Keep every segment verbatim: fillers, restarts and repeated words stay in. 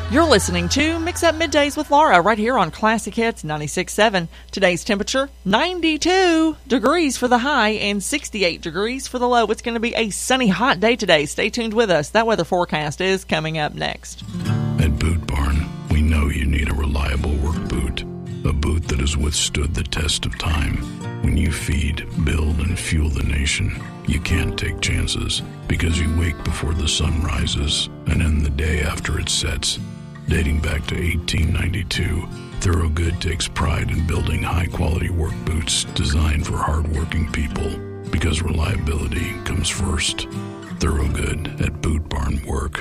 You're listening to Mix Up Middays with Laura right here on Classic Hits ninety-six point seven. Today's temperature, ninety-two degrees for the high and sixty-eight degrees for the low. It's going to be a sunny, hot day today. Stay tuned with us. That weather forecast is coming up next. At Boot Barn, we know you need a reliable work boot. A boot that has withstood the test of time. When you feed, build, and fuel the nation, you can't take chances because you wake before the sun rises and end the day after it sets. Dating back to eighteen ninety-two, Thorogood takes pride in building high-quality work boots designed for hard-working people because reliability comes first. Thorogood at Boot Barn Work.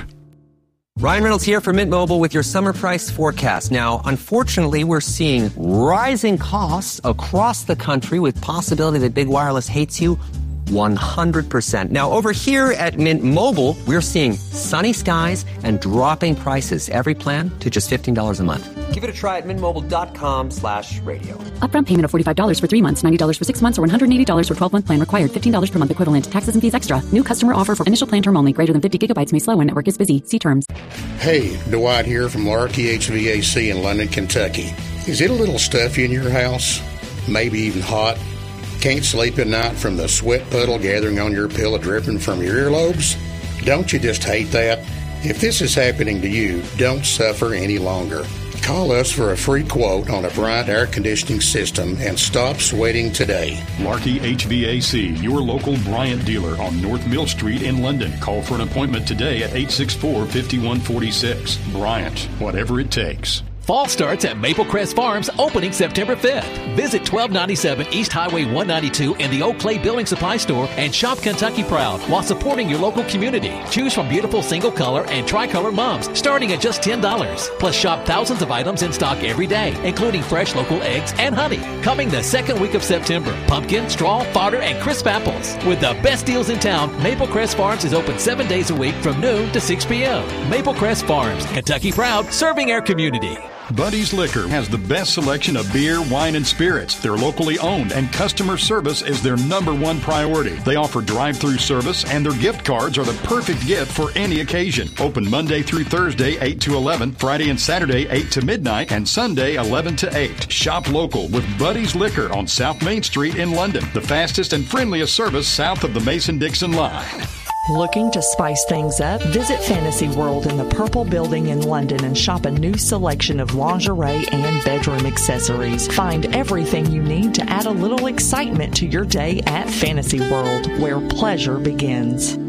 Ryan Reynolds here for Mint Mobile with your summer price forecast. Now, unfortunately, we're seeing rising costs across the country with possibility that big wireless hates you one hundred percent. Now, over here at Mint Mobile, we're seeing sunny skies and dropping prices. Every plan to just fifteen dollars a month. Give it a try at mintmobile.com slash radio. Upfront payment of forty-five dollars for three months, ninety dollars for six months, or one hundred eighty dollars for twelve-month plan required. fifteen dollars per month equivalent. Taxes and fees extra. New customer offer for initial plan term only. Greater than fifty gigabytes may slow when network is busy. See terms. Hey, Dwight here from Larky H V A C in London, Kentucky. Is it a little stuffy in your house? Maybe even hot? Can't sleep at night from the sweat puddle gathering on your pillow dripping from your earlobes? Don't you just hate that? If this is happening to you, don't suffer any longer. Call us for a free quote on a Bryant air conditioning system and stop sweating today. Larky H V A C, your local Bryant dealer on North Mill Street in London. Call for an appointment today at eight six four, five one four six. Bryant, whatever it takes. Fall starts at Maple Crest Farms, opening September fifth. Visit twelve ninety-seven East Highway one ninety-two in the Oak Clay Building Supply Store and shop Kentucky proud while supporting your local community. Choose from beautiful single color and tricolor mums starting at just ten dollars. Plus shop thousands of items in stock every day, including fresh local eggs and honey. Coming the second week of September, pumpkin, straw, fodder, and crisp apples. With the best deals in town, Maple Crest Farms is open seven days a week from noon to six p.m. Maple Crest Farms, Kentucky proud, serving our community. Buddy's Liquor has the best selection of beer, wine, and spirits. They're locally owned, and customer service is their number one priority. They offer drive-through service, and their gift cards are the perfect gift for any occasion. Open Monday through Thursday, eight to eleven, Friday and Saturday, eight to midnight, and Sunday, eleven to eight. Shop local with Buddy's Liquor on South Main Street in London, the fastest and friendliest service south of the Mason-Dixon line. Looking to spice things up? Visit Fantasy World in the Purple Building in London and shop a new selection of lingerie and bedroom accessories. Find everything you need to add a little excitement to your day at Fantasy World, where pleasure begins.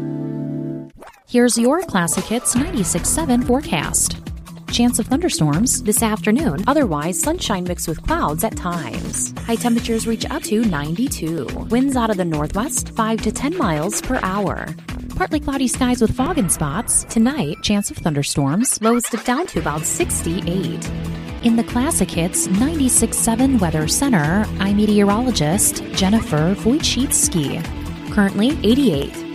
Here's your Classic Hits ninety-six point seven forecast. Chance of thunderstorms this afternoon. Otherwise, sunshine mixed with clouds at times. High temperatures reach up to ninety-two. Winds out of the northwest, five to ten miles per hour. Partly cloudy skies with fog in spots. Tonight, chance of thunderstorms. Lows dip down to about sixty-eight. In the Classic Hits ninety-six point seven Weather Center, I'm meteorologist Jennifer Wojcicki. Currently eighty-eight.